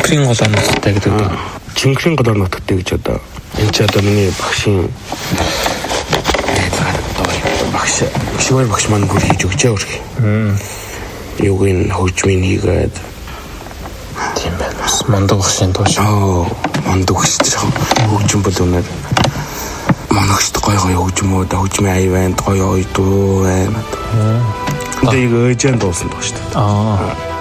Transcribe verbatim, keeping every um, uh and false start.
Чингэрийн голоор нутагтай гэдэг. Чингэрийн голоор нутагтай гэж одоо энэ ч одоо миний багшийн багш шивэр багш маань бүр хийж өгч байгаа үргэлж. Юуг ин хөгжмийн хийгээд тийм байна. Бас мундаг багшийн тууш. Оо, мундаг багш тийм. Хөгжим бол үнээр моногчд гой гой хөгжмөө да хөгжмийн аяа байна, гой гой дуу байна. Энд яг өөжэн дуусан баг шүү дээ. Аа.